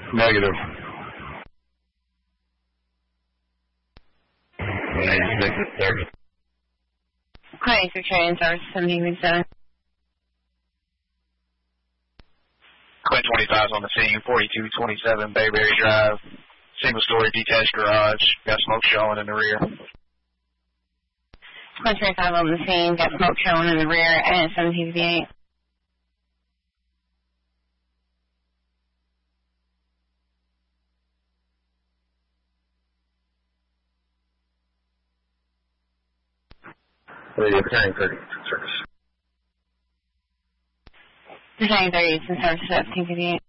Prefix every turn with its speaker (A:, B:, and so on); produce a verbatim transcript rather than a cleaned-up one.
A: Negative.
B: ninety-six is service.
C: Clinic for training service, seventeen fifty-seven.
D: Quinn twenty-five on the scene, forty-two twenty-seven Bayberry Drive. Single-story detached garage. Got smoke showing in the rear.
C: Quinn twenty-five on the scene, got smoke showing in the rear at seventeen fifty-eight.
B: Radio Battalion thirty, service.
C: Battalion thirty, it's in service at seventeen fifty-eight.